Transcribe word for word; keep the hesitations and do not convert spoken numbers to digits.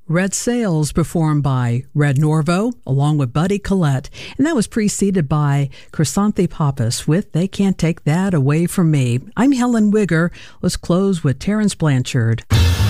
Red Sails, performed by Red Norvo, along with Buddy Collette. And that was preceded by Chrysanthi Pappas with They Can't Take That Away From Me. I'm Helen Wigger. Let's close with Terence Blanchard.